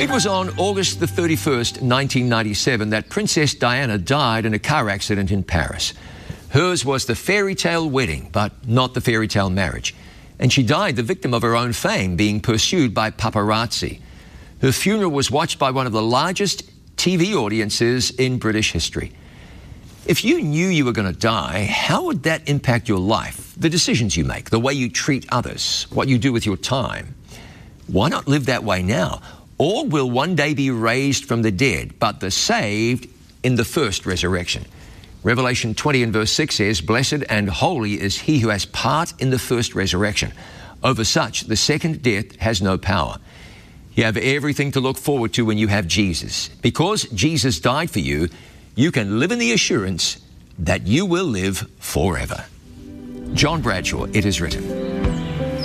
It was on August the 31st, 1997, that Princess Diana died in a car accident in Paris. Hers was the fairy tale wedding, but not the fairy tale marriage. And she died the victim of her own fame, being pursued by paparazzi. Her funeral was watched by one of the largest TV audiences in British history. If you knew you were going to die, how would that impact your life, the decisions you make, the way you treat others, what you do with your time? Why not live that way now? All will one day be raised from the dead, but the saved in the first resurrection. Revelation 20 and verse 6 says, "Blessed and holy is he who has part in the first resurrection. Over such, the second death has no power." You have everything to look forward to when you have Jesus. Because Jesus died for you, you can live in the assurance that you will live forever. John Bradshaw, It Is Written.